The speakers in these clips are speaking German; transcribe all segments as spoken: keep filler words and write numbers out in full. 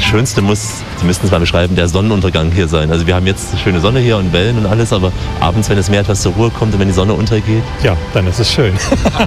Schönste muss, Sie müssten es mal beschreiben, der Sonnenuntergang hier sein. Also wir haben jetzt schöne Sonne hier und Wellen und alles, aber abends, wenn das Meer etwas zur Ruhe kommt und wenn die Sonne untergeht. Ja, dann ist es schön.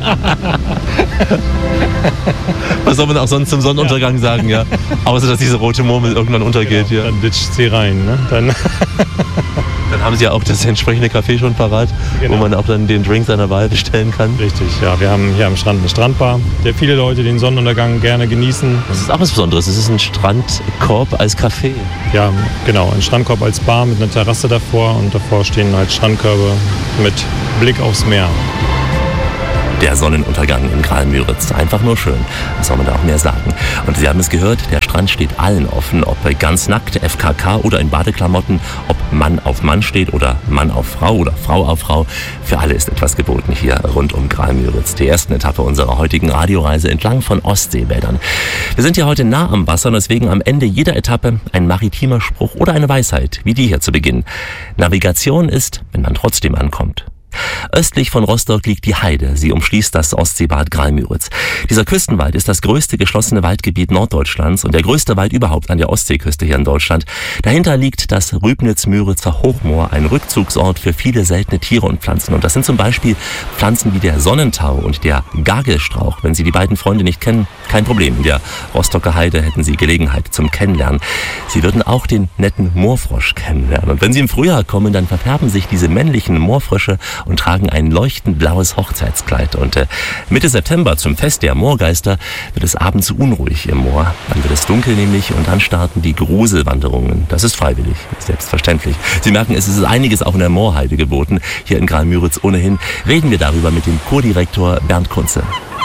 Was soll man auch sonst zum Sonnenuntergang ja. sagen, ja? Außer, dass diese rote Murmel irgendwann untergeht. Genau, ja. Dann ditcht sie rein. Ne? Dann, dann haben Sie ja auch das entsprechende Café schon parat, genau. wo man auch dann den Drink seiner Wahl bestellen kann. Richtig, ja. Wir haben hier am Strand eine Strandbar, der viele Leute den Sonnenuntergang gerne genießen. Das ist auch was Besonderes. Es ist ein Strandkorb als Café. Ja, genau. Ein Strandkorb als Bar mit einer Terrasse davor und davor stehen halt Strandkörbe mit Blick aufs Meer. Der Sonnenuntergang in Graal-Müritz. Einfach nur schön. Was soll man da auch mehr sagen? Und Sie haben es gehört, der Strand steht allen offen, ob ganz nackt, F K K oder in Badeklamotten, ob Mann auf Mann steht oder Mann auf Frau oder Frau auf Frau. Für alle ist etwas geboten hier rund um Graal-Müritz. Die ersten Etappe unserer heutigen Radioreise entlang von Ostseebädern. Wir sind ja heute nah am Wasser und deswegen am Ende jeder Etappe ein maritimer Spruch oder eine Weisheit, wie die hier zu Beginn. Navigation ist, wenn man trotzdem ankommt. Östlich von Rostock liegt die Heide. Sie umschließt das Ostseebad Graal-Müritz. Dieser Küstenwald ist das größte geschlossene Waldgebiet Norddeutschlands und der größte Wald überhaupt an der Ostseeküste hier in Deutschland. Dahinter liegt das Rübnitz-Müritzer Hochmoor, ein Rückzugsort für viele seltene Tiere und Pflanzen. Und das sind zum Beispiel Pflanzen wie der Sonnentau und der Gagelstrauch. Wenn Sie die beiden Freunde nicht kennen, kein Problem. In der Rostocker Heide hätten Sie Gelegenheit zum Kennenlernen. Sie würden auch den netten Moorfrosch kennenlernen. Und wenn Sie im Frühjahr kommen, dann verfärben sich diese männlichen Moorfrösche und tragen ein leuchtend blaues Hochzeitskleid. Und äh, Mitte September zum Fest der Moorgeister wird es abends unruhig im Moor. Dann wird es dunkel nämlich und dann starten die Gruselwanderungen. Das ist freiwillig, selbstverständlich. Sie merken, es ist einiges auch in der Moorheide geboten. Hier in Graal-Müritz ohnehin reden wir darüber mit dem Kurdirektor Bernd Kunze.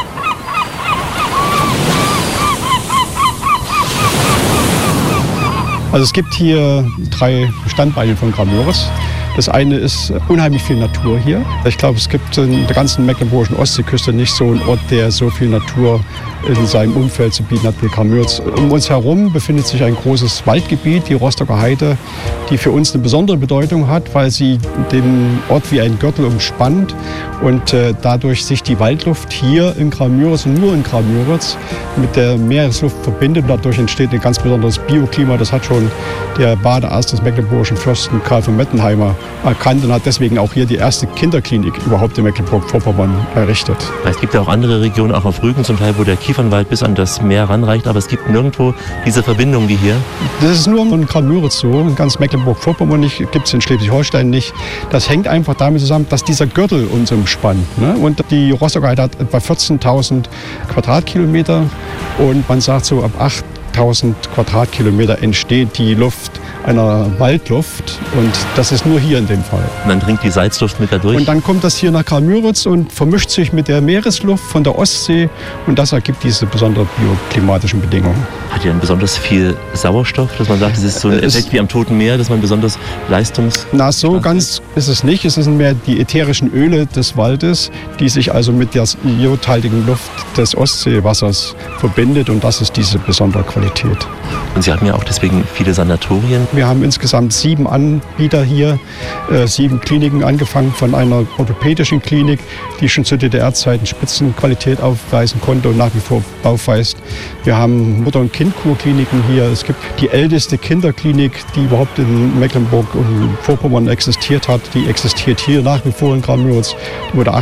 Also es gibt hier drei Standbeine von Graal-Müritz. Das eine ist unheimlich viel Natur hier. Ich glaube, es gibt in der ganzen mecklenburgischen Ostseeküste nicht so einen Ort, der so viel Natur in seinem Umfeld zu bieten hat wie Graal-Müritz. Um uns herum befindet sich ein großes Waldgebiet, die Rostocker Heide, die für uns eine besondere Bedeutung hat, weil sie den Ort wie ein Gürtel umspannt und äh, dadurch sich die Waldluft hier in Graal-Müritz und nur in Graal-Müritz mit der Meeresluft verbindet. Dadurch entsteht ein ganz besonderes Bioklima. Das hat schon der Badearzt des mecklenburgischen Fürsten Karl von Mettenheimer erkannt und hat deswegen auch hier die erste Kinderklinik überhaupt in Mecklenburg-Vorpommern errichtet. Es gibt ja auch andere Regionen, auch auf Rügen zum Teil, wo der Kiefernwald bis an das Meer ranreicht, aber es gibt nirgendwo diese Verbindung wie hier. Das ist nur in Graal-Müritz so, in ganz Mecklenburg-Vorpommern nicht, gibt es in Schleswig-Holstein nicht. Das hängt einfach damit zusammen, dass dieser Gürtel uns umspannt. Ne? Und die Rostocker Heide hat etwa vierzehntausend Quadratkilometer und man sagt so ab achttausend Quadratkilometer entsteht die Luft einer Waldluft und das ist nur hier in dem Fall. Und dann dringt die Salzluft mit da durch? Und dann kommt das hier nach Graal-Müritz und vermischt sich mit der Meeresluft von der Ostsee und das ergibt diese besonderen bioklimatischen Bedingungen. Hat ja besonders viel Sauerstoff, dass man sagt, das ist so ein Effekt wie am Toten Meer, dass man besonders leistungs... Na, so ganz ist es nicht. Es sind mehr die ätherischen Öle des Waldes, die sich also mit der iodhaltigen Luft des Ostseewassers verbindet und das ist diese besondere Qualität. Und Sie haben ja auch deswegen viele Sanatorien. Wir haben insgesamt sieben Anbieter hier, äh, sieben Kliniken, angefangen von einer orthopädischen Klinik, die schon zu D D R-Zeiten Spitzenqualität aufweisen konnte und nach wie vor aufweist. Wir haben Mutter- und Kindkurkliniken hier. Es gibt die älteste Kinderklinik, die überhaupt in Mecklenburg und Vorpommern existiert hat. Die existiert hier nach wie vor in Graal-Müritz. Die wurde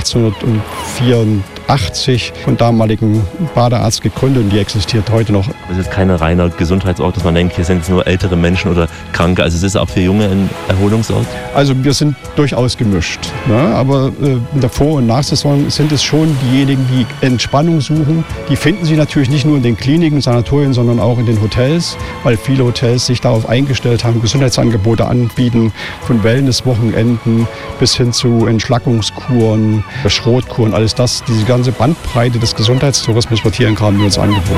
achtzehnhundertvierundachtzig von damaligen Badearzt gegründet und die existiert heute noch. Es ist kein reiner Gesundheitsort, dass man denkt, hier sind es nur ältere Menschen oder Kranke. Also es ist auch für Junge ein Erholungsort? Also wir sind durchaus gemischt. Ne? Aber äh, in der Vor- und Nachsaison sind es schon diejenigen, die Entspannung suchen. Die finden sie natürlich nicht nur in den Kliniken, Sanatorien, sondern auch in den Hotels, weil viele Hotels sich darauf eingestellt haben, Gesundheitsangebote anbieten, von Wellnesswochenenden bis hin zu Entschlackungskuren, Schrotkuren, alles das. Diese ganze Bandbreite des Gesundheitstourismus wird hier in Graal-Müritz angeboten.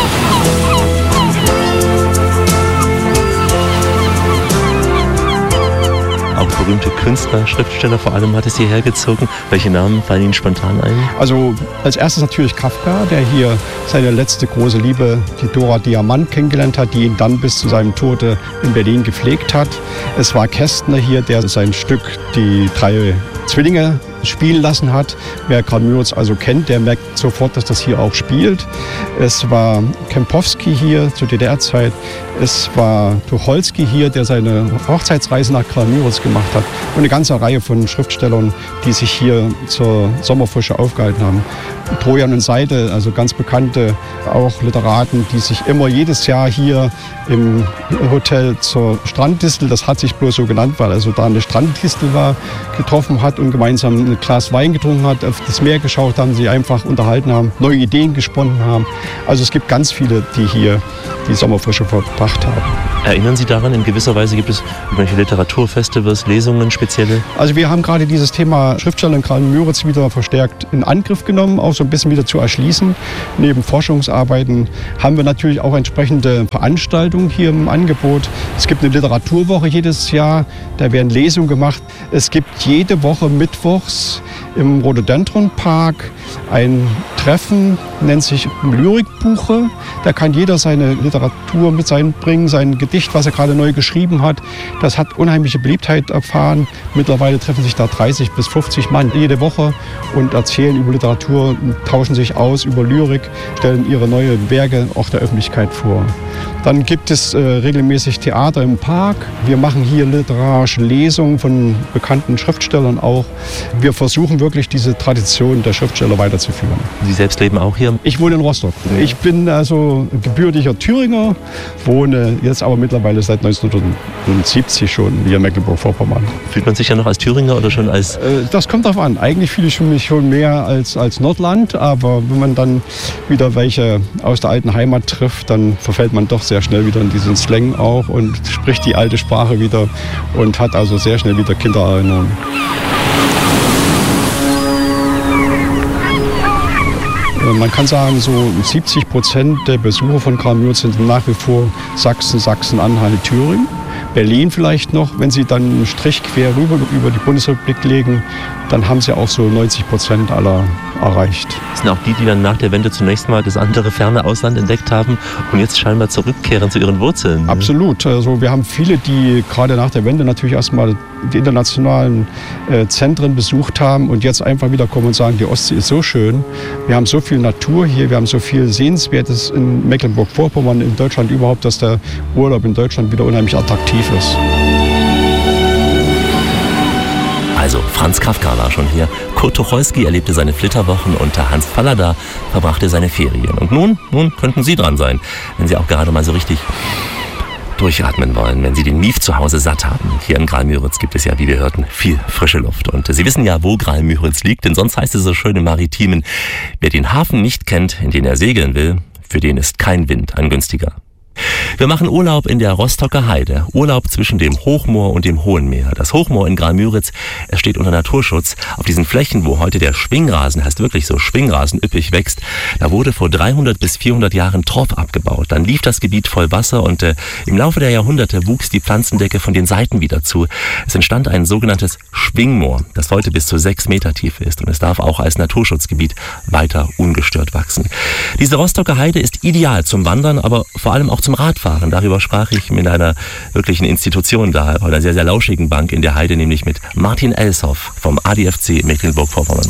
Auch berühmte Künstler, Schriftsteller vor allem hat es hierher gezogen. Welche Namen fallen Ihnen spontan ein? Also als erstes natürlich Kafka, der hier seine letzte große Liebe, die Dora Diamant, kennengelernt hat, die ihn dann bis zu seinem Tode in Berlin gepflegt hat. Es war Kästner hier, der sein Stück Die drei Zwillinge spielen lassen hat. Wer Graal-Müritz also kennt, der merkt sofort, dass das hier auch spielt. Es war Kempowski hier zur D D R-Zeit. Es war Tucholsky hier, der seine Hochzeitsreise nach Graal-Müritz gemacht hat. Und eine ganze Reihe von Schriftstellern, die sich hier zur Sommerfrische aufgehalten haben. Trojan und Seidel, also ganz bekannte auch Literaten, die sich immer jedes Jahr hier im Hotel zur Stranddistel, das hat sich bloß so genannt, weil also da eine Stranddistel war, getroffen hat und gemeinsam ein Glas Wein getrunken hat, auf das Meer geschaut haben, sie einfach unterhalten haben, neue Ideen gesponnen haben. Also es gibt ganz viele, die hier die Sommerfrische verbracht haben. Erinnern Sie daran, in gewisser Weise gibt es irgendwelche Literaturfestivals, Lesungen, spezielle? Also wir haben gerade dieses Thema Schriftsteller in Graal-Müritz wieder verstärkt in Angriff genommen, auch so ein bisschen wieder zu erschließen. Neben Forschungsarbeiten haben wir natürlich auch entsprechende Veranstaltungen hier im Angebot. Es gibt eine Literaturwoche jedes Jahr, da werden Lesungen gemacht. Es gibt jede Woche mittwochs im Rhododendron-Park ein Treffen, nennt sich Lyrikbuche. Da kann jeder seine Literatur mit einbringen, sein Gedicht, was er gerade neu geschrieben hat. Das hat unheimliche Beliebtheit erfahren. Mittlerweile treffen sich da dreißig bis fünfzig Mann jede Woche und erzählen über Literatur, tauschen sich aus über Lyrik, stellen ihre neuen Werke auch der Öffentlichkeit vor. Dann gibt es äh, regelmäßig Theater im Park. Wir machen hier literarische Lesungen von bekannten Schriftstellern auch. Wir versuchen wirklich diese Tradition der Schriftsteller weiterzuführen. Sie selbst leben auch hier? Ich wohne in Rostock. Ich bin also gebürtiger Thüringer, wohne jetzt aber mittlerweile seit neunzehnhundertsiebzig schon hier in Mecklenburg-Vorpommern. Fühlt man sich ja noch als Thüringer oder schon als... Äh, das kommt darauf an. Eigentlich fühle ich mich schon mehr als, als Nordland, aber wenn man dann wieder welche aus der alten Heimat trifft, dann verfällt man doch sehr schnell wieder in diesen Slang auch und spricht die alte Sprache wieder und hat also sehr schnell wieder Kindererinnerungen. Man kann sagen, so siebzig Prozent der Besucher von Graal-Müritz sind nach wie vor Sachsen, Sachsen-Anhalt, Thüringen. Berlin vielleicht noch, wenn Sie dann einen Strich quer rüber über die Bundesrepublik legen, dann haben Sie auch so neunzig Prozent aller erreicht. Das sind auch die, die dann nach der Wende zunächst mal das andere ferne Ausland entdeckt haben und jetzt scheinbar zurückkehren zu ihren Wurzeln. Absolut. Also wir haben viele, die gerade nach der Wende natürlich erstmal die internationalen äh, Zentren besucht haben und jetzt einfach wieder kommen und sagen, die Ostsee ist so schön. Wir haben so viel Natur hier, wir haben so viel Sehenswertes in Mecklenburg-Vorpommern, in Deutschland überhaupt, dass der Urlaub in Deutschland wieder unheimlich attraktiv ist. Also Franz Kafka war schon hier, Kurt Tucholsky erlebte seine Flitterwochen und Hans Fallada verbrachte seine Ferien. Und nun, nun könnten Sie dran sein, wenn Sie auch gerade mal so richtig durchatmen wollen, wenn Sie den Mief zu Hause satt haben. Hier in Graal-Müritz gibt es ja, wie wir hörten, viel frische Luft. Und Sie wissen ja, wo Graal-Müritz liegt, denn sonst heißt es so schön im Maritimen, wer den Hafen nicht kennt, in den er segeln will, für den ist kein Wind ein günstiger. Wir machen Urlaub in der Rostocker Heide. Urlaub zwischen dem Hochmoor und dem Hohen Meer. Das Hochmoor in Graal-Müritz, es steht unter Naturschutz. Auf diesen Flächen, wo heute der Schwingrasen, heißt wirklich so, Schwingrasen üppig wächst, da wurde vor dreihundert bis vierhundert Jahren Torf abgebaut. Dann lief das Gebiet voll Wasser und äh, im Laufe der Jahrhunderte wuchs die Pflanzendecke von den Seiten wieder zu. Es entstand ein sogenanntes Schwingmoor, das heute bis zu sechs Meter tief ist und es darf auch als Naturschutzgebiet weiter ungestört wachsen. Diese Rostocker Heide ist ideal zum Wandern, aber vor allem auch zum Radfahren. Darüber sprach ich mit einer wirklichen Institution da, einer sehr, sehr lauschigen Bank in der Heide, nämlich mit Martin Elshoff vom A D F C Mecklenburg-Vorpommern.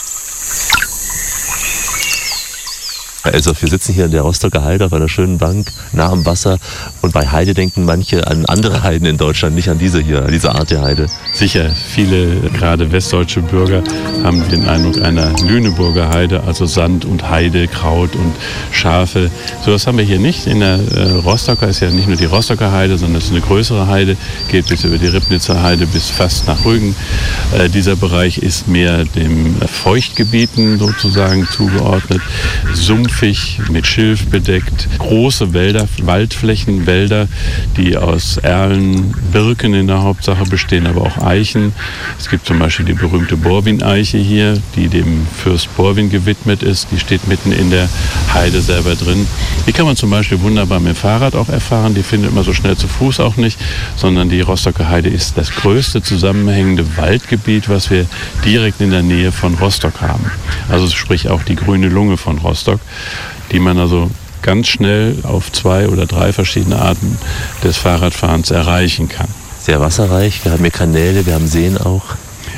Herr Elshoff, wir sitzen hier in der Rostocker Heide auf einer schönen Bank, nah am Wasser. Und bei Heide denken manche an andere Heiden in Deutschland, nicht an diese hier, an diese Art der Heide. Sicher, viele, gerade westdeutsche Bürger, haben den Eindruck einer Lüneburger Heide, also Sand und Heide, Kraut und Schafe. So was haben wir hier nicht. In der äh, Rostocker ist ja nicht nur die Rostocker Heide, sondern es ist eine größere Heide, geht bis über die Ribnitzer Heide bis fast nach Rügen. Äh, dieser Bereich ist mehr dem Feuchtgebieten sozusagen zugeordnet. Sumpf mit Schilf bedeckt, große Wälder, Waldflächen, Wälder, die aus Erlen, Birken in der Hauptsache bestehen, aber auch Eichen. Es gibt zum Beispiel die berühmte Borwin-Eiche hier, die dem Fürst Borwin gewidmet ist. Die steht mitten in der Heide selber drin. Die kann man zum Beispiel wunderbar mit dem Fahrrad auch erfahren. Die findet man so schnell zu Fuß auch nicht, sondern die Rostocker Heide ist das größte zusammenhängende Waldgebiet, was wir direkt in der Nähe von Rostock haben. Also sprich auch die grüne Lunge von Rostock, die man also ganz schnell auf zwei oder drei verschiedene Arten des Fahrradfahrens erreichen kann. Sehr wasserreich, wir haben hier Kanäle, wir haben Seen auch.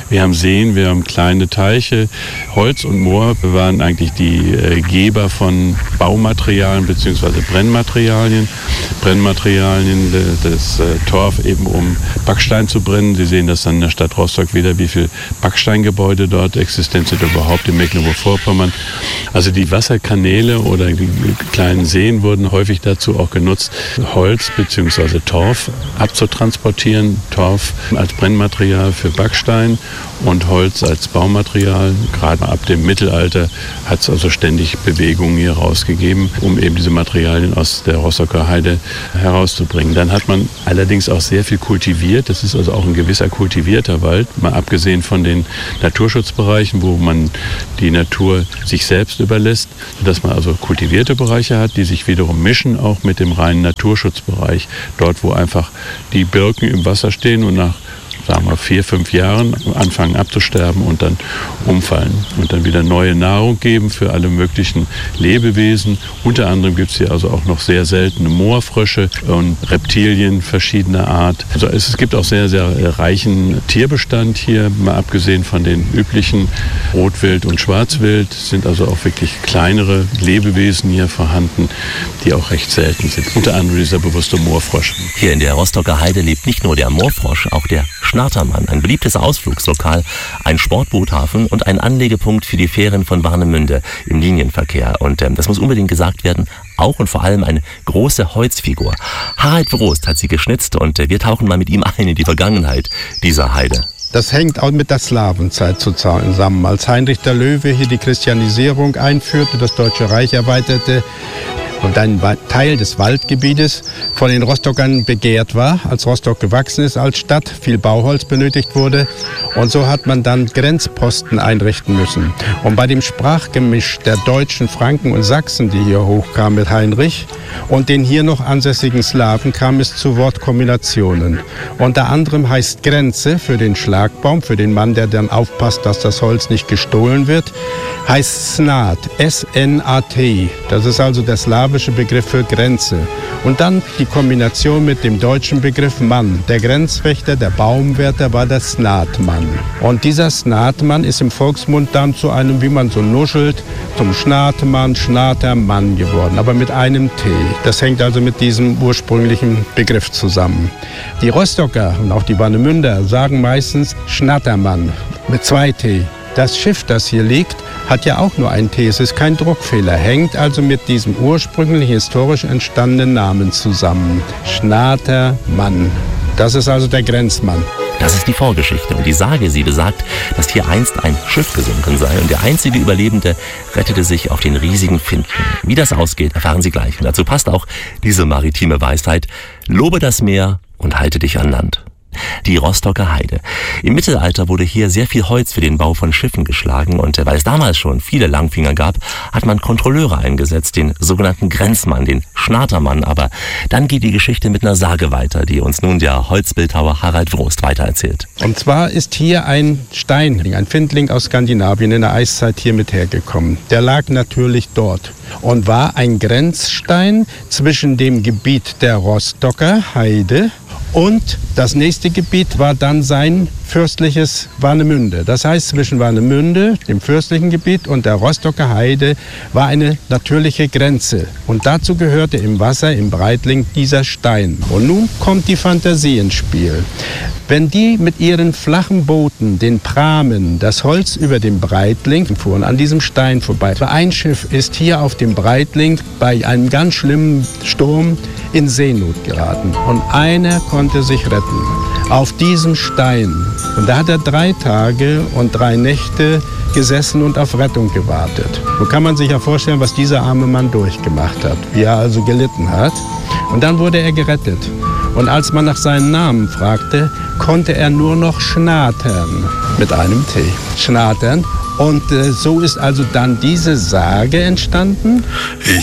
Wir haben Seen, wir haben kleine Teiche. Holz und Moor waren eigentlich die äh, Geber von Baumaterialien bzw. Brennmaterialien. Brennmaterialien, das äh, Torf eben um Backstein zu brennen. Sie sehen das dann in der Stadt Rostock wieder, wie viele Backsteingebäude dort existent sind, überhaupt in Mecklenburg-Vorpommern. Also die Wasserkanäle oder die kleinen Seen wurden häufig dazu auch genutzt, Holz bzw. Torf abzutransportieren. Torf als Brennmaterial für Backstein und Holz als Baumaterial. Gerade ab dem Mittelalter hat es also ständig Bewegungen hier rausgegeben, um eben diese Materialien aus der Rostocker Heide herauszubringen. Dann hat man allerdings auch sehr viel kultiviert. Das ist also auch ein gewisser kultivierter Wald, mal abgesehen von den Naturschutzbereichen, wo man die Natur sich selbst überlässt, sodass man also kultivierte Bereiche hat, die sich wiederum mischen auch mit dem reinen Naturschutzbereich. Dort, wo einfach die Birken im Wasser stehen und nach sagen wir vier, fünf Jahren anfangen abzusterben und dann umfallen und dann wieder neue Nahrung geben für alle möglichen Lebewesen. Unter anderem gibt es hier also auch noch sehr seltene Moorfrösche und Reptilien verschiedener Art. Also es gibt auch sehr, sehr reichen Tierbestand hier, mal abgesehen von den üblichen Rotwild und Schwarzwild, sind also auch wirklich kleinere Lebewesen hier vorhanden, die auch recht selten sind. Unter anderem dieser bewusste Moorfrosch. Hier in der Rostocker Heide lebt nicht nur der Moorfrosch, auch der Schnatermann, ein beliebtes Ausflugslokal, ein Sportboothafen und ein Anlegepunkt für die Fähren von Warnemünde im Linienverkehr. Und ähm, das muss unbedingt gesagt werden, auch und vor allem eine große Holzfigur. Harald Wrost hat sie geschnitzt und äh, wir tauchen mal mit ihm ein in die Vergangenheit dieser Heide. Das hängt auch mit der Slawenzeit zusammen. Als Heinrich der Löwe hier die Christianisierung einführte, das Deutsche Reich erweiterte, und ein Teil des Waldgebietes von den Rostockern begehrt war, als Rostock gewachsen ist als Stadt, viel Bauholz benötigt wurde. Und so hat man dann Grenzposten einrichten müssen. Und bei dem Sprachgemisch der Deutschen, Franken und Sachsen, die hier hochkamen mit Heinrich, und den hier noch ansässigen Slawen kam es zu Wortkombinationen. Unter anderem heißt Grenze für den Schlagbaum, für den Mann, der dann aufpasst, dass das Holz nicht gestohlen wird, heißt Snat, S N A T. Das ist also der slawische Begriff für Grenze. Und dann die Kombination mit dem deutschen Begriff Mann. Der Grenzwächter, der Baumwärter war der Snatmann. Und dieser Snatmann ist im Volksmund dann zu einem, wie man so nuschelt, zum Schnatemann, Schnatermann geworden, aber mit einem T. Das hängt also mit diesem ursprünglichen Begriff zusammen. Die Rostocker und auch die Warnemünder sagen meistens Schnattermann mit zwei T. Das Schiff, das hier liegt, hat ja auch nur ein T, es ist kein Druckfehler, hängt also mit diesem ursprünglich historisch entstandenen Namen zusammen. Schnatermann. Das ist also der Grenzmann. Das ist die Vorgeschichte und die Sage, sie besagt, dass hier einst ein Schiff gesunken sei und der einzige Überlebende rettete sich auf den riesigen Finken. Wie das ausgeht, erfahren Sie gleich. Und dazu passt auch diese maritime Weisheit: Lobe das Meer und halte dich an Land. Die Rostocker Heide. Im Mittelalter wurde hier sehr viel Holz für den Bau von Schiffen geschlagen und weil es damals schon viele Langfinger gab, hat man Kontrolleure eingesetzt, den sogenannten Grenzmann, den Schnatermann. Aber dann geht die Geschichte mit einer Sage weiter, die uns nun der Holzbildhauer Harald Wrost weitererzählt. Und zwar ist hier ein Steinling, ein Findling aus Skandinavien in der Eiszeit hier mit hergekommen. Der lag natürlich dort und war ein Grenzstein zwischen dem Gebiet der Rostocker Heide und das nächste Gebiet war dann sein fürstliches Warnemünde. Das heißt, zwischen Warnemünde, dem fürstlichen Gebiet, und der Rostocker Heide war eine natürliche Grenze. Und dazu gehörte im Wasser, im Breitling, dieser Stein. Und nun kommt die Fantasie ins Spiel. Wenn die mit ihren flachen Booten, den Pramen, das Holz über dem Breitling fuhren, an diesem Stein vorbei. Ein Schiff ist hier auf dem Breitling bei einem ganz schlimmen Sturm in Seenot geraten. Und einer konnte sich retten. Auf diesem Stein. Und da hat er drei Tage und drei Nächte gesessen und auf Rettung gewartet. So kann man sich ja vorstellen, was dieser arme Mann durchgemacht hat, wie er also gelitten hat. Und dann wurde er gerettet. Und als man nach seinem Namen fragte, konnte er nur noch schnatern mit einem T. Schnatern. Und äh, so ist also dann diese Sage entstanden.